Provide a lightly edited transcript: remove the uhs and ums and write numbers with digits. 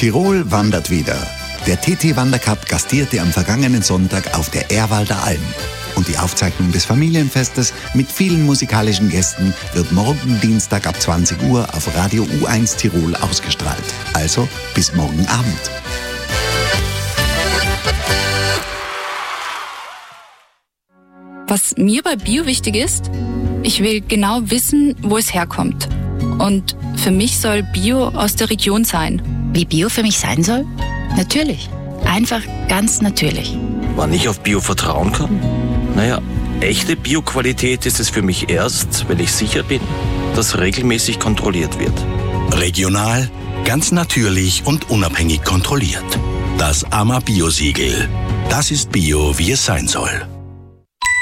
Tirol wandert wieder. Der TT-Wandercup gastierte am vergangenen Sonntag auf der Ehrwalder Alm. Und die Aufzeichnung des Familienfestes mit vielen musikalischen Gästen wird morgen Dienstag ab 20 Uhr auf Radio U1 Tirol ausgestrahlt. Also bis morgen Abend. Was mir bei Bio wichtig ist, ich will genau wissen, wo es herkommt. Und für mich soll Bio aus der Region sein. Wie Bio für mich sein soll? Natürlich. Einfach ganz natürlich. Wann ich auf Bio vertrauen kann? Naja, echte Bio-Qualität ist es für mich erst, wenn ich sicher bin, dass regelmäßig kontrolliert wird. Regional, ganz natürlich und unabhängig kontrolliert. Das AMA Bio-Siegel. Das ist Bio, wie es sein soll.